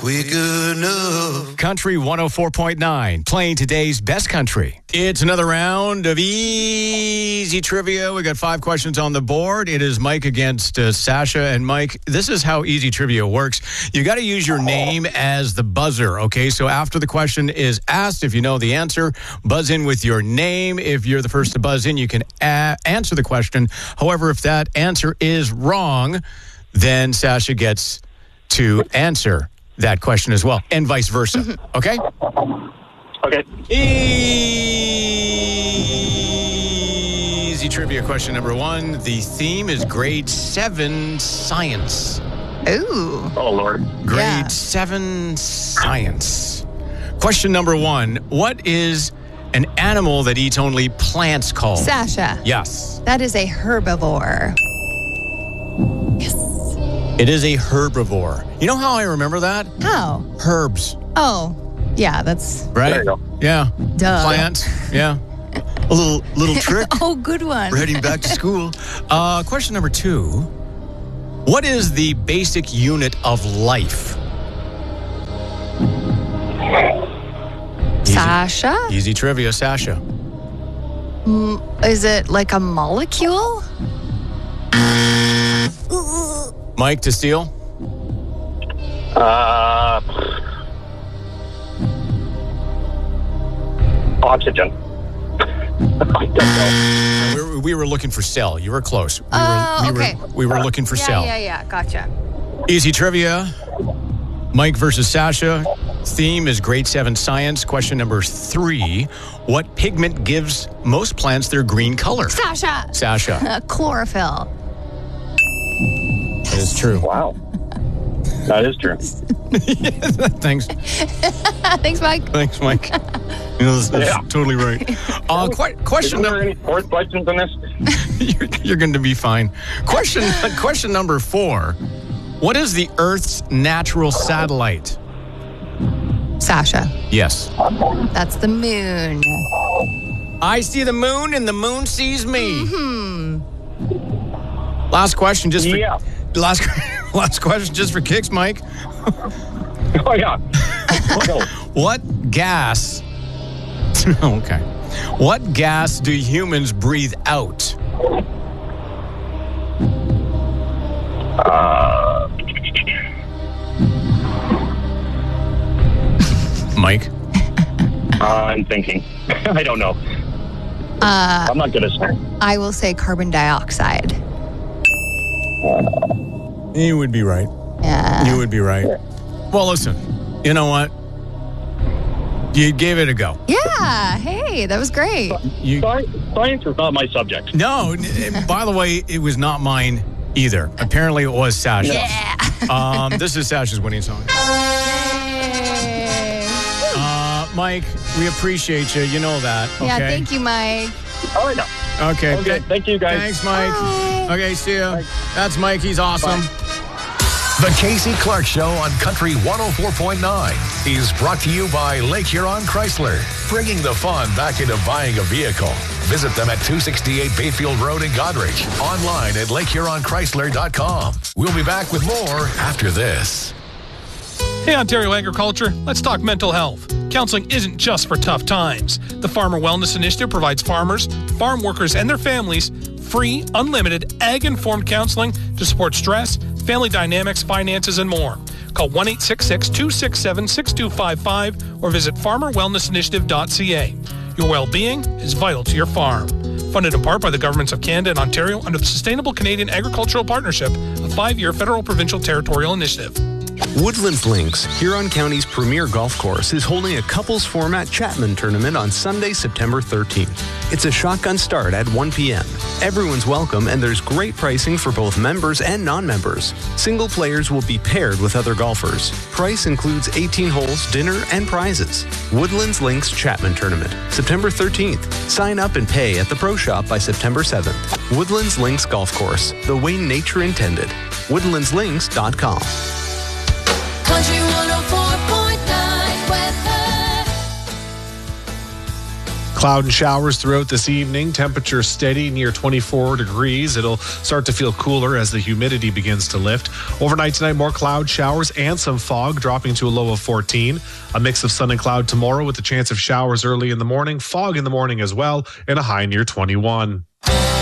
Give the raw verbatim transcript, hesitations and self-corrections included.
We're good enough. Country one oh four point nine, playing today's best country. It's another round of easy trivia. We got five questions on the board. It is Mike against uh, Sasha. And Mike, this is how easy trivia works. You got to use your name as the buzzer, okay? So after the question is asked, if you know the answer, buzz in with your name. If you're the first to buzz in, you can a- answer the question. However, if that answer is wrong, then Sasha gets to answer that question as well, and vice versa. Mm-hmm. Okay? Okay. Easy trivia question number one. The theme is grade seven science. Ooh. Oh, Lord. Grade Yeah. seven science. Question number one. What is an animal that eats only plants called? Sasha. Yes. That is a herbivore. Yes. It is a herbivore. You know how I remember that? How? Herbs. Oh, yeah, that's Right? There you go. Yeah. duh. Plants. Yeah. A little little trick. Oh, good one. We're heading back to school. Uh, question number two. What is the basic unit of life? Easy, Sasha? easy trivia, Sasha. Mm, is it like a molecule? Mike, to steal? Uh, oxygen. I don't know. We were, we were looking for cell. You were close. We Oh, were, we okay. Were, we were looking for Yeah, cell. yeah, yeah. Gotcha. Easy trivia. Mike versus Sasha. Theme is grade seven science. Question number three. What pigment gives most plants their green color? Sasha. Sasha. Uh, chlorophyll. That is true. Wow. That is true. Thanks. Thanks, Mike. Thanks, Mike. You know, that's, that's Yeah. totally right. Uh, qu- question Isn't there number... any fourth questions on this? you're, you're going to be fine. Question, question number four. What is the Earth's natural satellite? Sasha. Yes. That's the moon. I see the moon and the moon sees me. Hmm. Last question, just for Yeah. last last question, just for kicks, Mike. Oh, yeah. Go. What gas? Okay. What gas do humans breathe out? Uh, Mike. I'm thinking. I don't know. Uh, I'm not good at saying. I will say carbon dioxide. You would be right. Yeah. You would be right. Well, listen. You know what? You gave it a go. Yeah. Hey, that was great. You Sci- Science is not my subject. no. n- By the way, it was not mine either. Apparently, it was Sasha's. Yeah. Um, this is Sasha's winning song. Yay. Uh, Mike, we appreciate you. You know that. Okay. Yeah, thank you, Mike. Oh, I know. Okay. Okay. Thank you, guys. Thanks, Mike. Bye. Okay, see ya. Bye. That's Mike. He's awesome. The Casey Clark Show on Country one oh four point nine is brought to you by Lake Huron Chrysler, bringing the fun back into buying a vehicle. Visit them at two sixty-eight Bayfield Road in Godrich. Online at lake huron chrysler dot com. We'll be back with more after this. Hey, Ontario Agriculture, let's talk mental health. Counseling isn't just for tough times. The Farmer Wellness Initiative provides farmers, farm workers, and their families free, unlimited, ag-informed counseling to support stress, family dynamics, finances, and more. Call one eight six six, two six seven, six two five five or visit farmer wellness initiative dot c a. Your well-being is vital to your farm. Funded in part by the governments of Canada and Ontario under the Sustainable Canadian Agricultural Partnership, a five-year federal provincial territorial initiative. Woodlands Links, Huron County's premier golf course, is holding a couples format Chapman tournament on Sunday, September thirteenth. It's a shotgun start at one p.m. Everyone's welcome, and there's great pricing for both members and non-members. Single players will be paired with other golfers. Price includes eighteen holes, dinner, and prizes. Woodlands Links Chapman tournament, September thirteenth. Sign up and pay at the Pro Shop by September seventh. Woodlands Links Golf Course, the way nature intended. woodlands links dot com. Country one oh four point nine weather. Cloud and showers throughout this evening. Temperature steady near twenty-four degrees. It'll start to feel cooler as the humidity begins to lift. Overnight tonight, more cloud showers and some fog, dropping to a low of fourteen. A mix of sun and cloud tomorrow with a chance of showers early in the morning, fog in the morning as well, and a high near twenty-one.